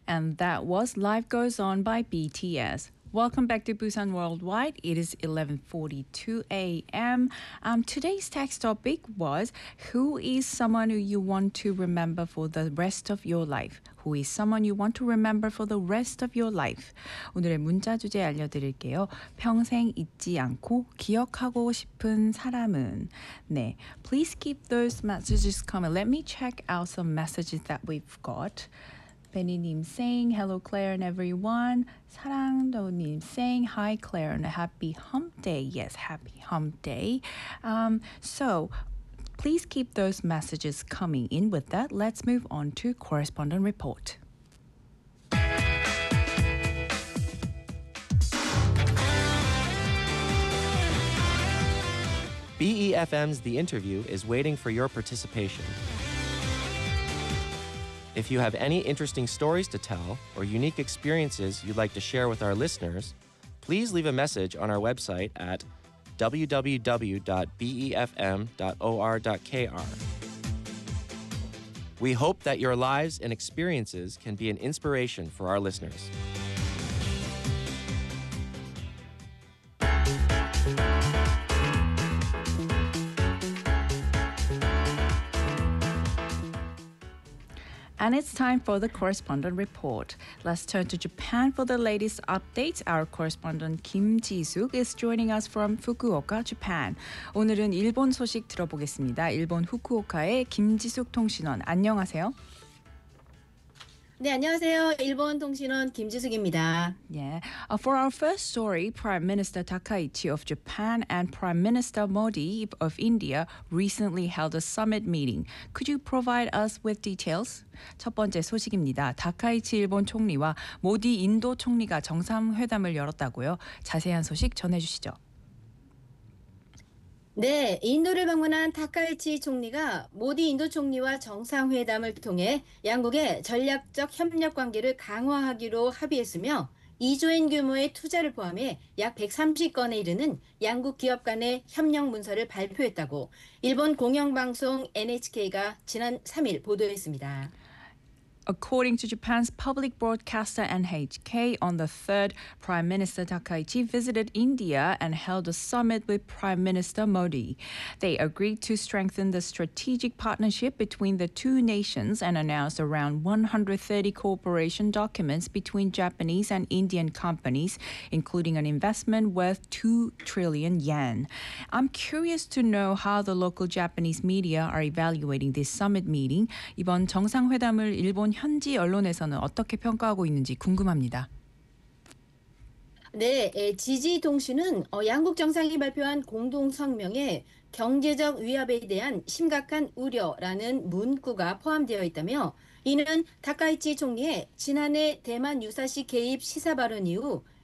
And that was Life Goes On by BTS. Welcome back to Busan Worldwide. It is 11:42 a.m. Today's text topic was, who is someone who you want to remember for the rest of your life? Who is someone you want to remember for the rest of your life? 오늘의 문자 주제 알려드릴게요. 평생 잊지 않고 기억하고 싶은 사람은? 네, please keep those messages coming. Let me check out some messages that we've got. Benny님 saying hello Claire and everyone. 사랑도님 saying hi Claire and happy hump day. Yes, happy hump day. So please keep those messages coming in. With that, let's move on to correspondent report. BEFM's The Interview is waiting for your participation. If you have any interesting stories to tell or unique experiences you'd like to share with our listeners, please leave a message on our website at www.befm.or.kr. We hope that your lives and experiences can be an inspiration for our listeners. And it's time for the correspondent report. Let's turn to Japan for the latest updates. Our correspondent Kim Ji-suk is joining us from Fukuoka, Japan. 오늘은 일본 소식 들어보겠습니다. 일본 후쿠오카의 김지숙 통신원, 안녕하세요. 네, 안녕하세요. 일본 통신원 김지숙입니다. Yeah. For our first story, Prime Minister Takaichi of Japan and Prime Minister Modi of India recently held a summit meeting. Could you provide us with details? 첫 번째 소식입니다. 다카이치 일본 총리와 모디 인도 총리가 정상회담을 열었다고요. 자세한 소식 전해주시죠. 네, 인도를 방문한 타카이치 총리가 모디 인도 총리와 정상회담을 통해 양국의 전략적 협력 관계를 강화하기로 합의했으며 2조엔 규모의 투자를 포함해 약 130건에 이르는 양국 기업 간의 협력 문서를 발표했다고 일본 공영방송 NHK가 지난 3일 보도했습니다. According to Japan's public broadcaster NHK, on the 3rd, Prime Minister Takaichi visited India and held a summit with Prime Minister Modi. They agreed to strengthen the strategic partnership between the two nations and announced around 130 cooperation documents between Japanese and Indian companies, including an investment worth 2 trillion yen. I'm curious to know how the local Japanese media are evaluating this summit meeting. 이번 정상회담을 일본 현지 언론에서는 어떻게 평가하고 있는지 궁금합니다. 네, 지지통신은 양국 정상이 발표한 공동 성명에 경제적 위협에 대한 심각한 우려라는 문구가 포함되어 있다며 이는 타카이치 총리의 지난해 대만 유사시 개입 시사 발언 이후